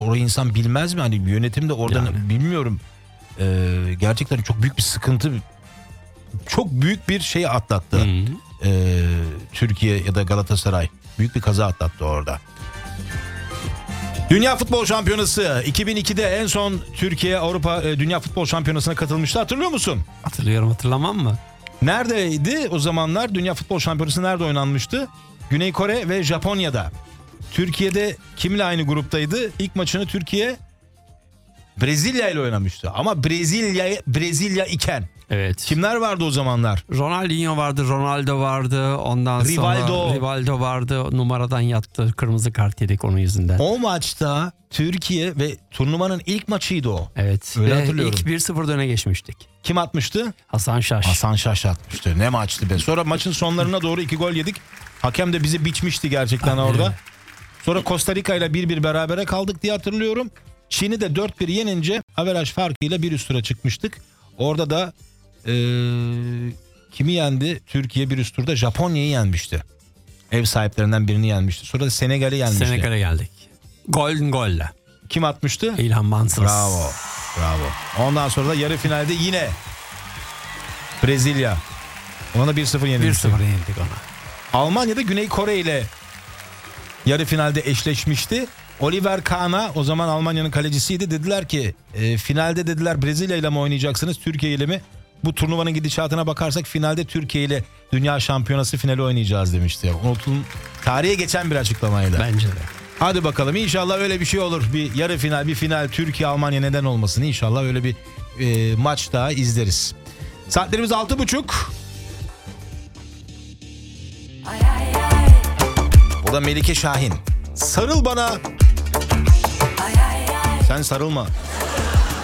orayı insan bilmez mi? Hani yönetim de oradan Yani. bilmiyorum. Gerçekten çok büyük bir sıkıntı, çok büyük bir şey atlattı. Türkiye ya da Galatasaray büyük bir kaza atlattı orada. Dünya Futbol Şampiyonası 2002'de en son Türkiye Avrupa Dünya Futbol Şampiyonası'na katılmıştı, hatırlıyor musun? Hatırlıyorum, hatırlamam mı? Neredeydi o zamanlar? Dünya Futbol Şampiyonası nerede oynanmıştı? Güney Kore ve Japonya'da. Türkiye'de kimle aynı gruptaydı? İlk maçını Türkiye Brezilya ile oynamıştı. Ama Brezilya iken Evet. kimler vardı o zamanlar? Ronaldinho vardı, Ronaldo vardı. Ondan sonra Rivaldo vardı. Numaradan yattı. Kırmızı kart yedik onun yüzünden. O maçta Türkiye ve turnuvanın ilk maçıydı o. Evet. Öyle ve hatırlıyorum. ilk 1-0 öne geçmiştik. Kim atmıştı? Hasan Şaş. Hasan Şaş atmıştı. Ne maçtı be. Sonra maçın sonlarına doğru 2 gol yedik. Hakem de bizi biçmişti gerçekten orada. Evet. Sonra Costa Rica ile 1-1 berabere kaldık diye hatırlıyorum. Çin'i de 4-1 yenince averaj farkıyla bir üst tura çıkmıştık. Orada da kimi yendi? Türkiye bir üst turda Japonya'yı yenmişti. Ev sahiplerinden birini yenmişti. Sonra da Senegal'i yenmişti. Senegal'e geldik. Golden golle. Kim atmıştı? İlhan Mansız. Bravo. Ondan sonra da yarı finalde yine Brezilya. Ona da 1-0 yenilmişti. 1-0 yenildik ona. Almanya'da Güney Kore ile yarı finalde eşleşmişti. Oliver Kahn'a, o zaman Almanya'nın kalecisiydi, dediler ki finalde dediler Brezilya ile mi oynayacaksınız, Türkiye ile mi? Bu turnuvanın gidişatına bakarsak finalde Türkiye ile Dünya Şampiyonası finali oynayacağız demişti. Tarihe geçen bir açıklamaydı. Bence de. Hadi bakalım, inşallah öyle bir şey olur. Bir yarı final, bir final, Türkiye Almanya, neden olmasın? İnşallah öyle bir maç daha izleriz. Saatlerimiz 6.30. Bu da Melike Şahin. Sarıl bana. Sen sarılma.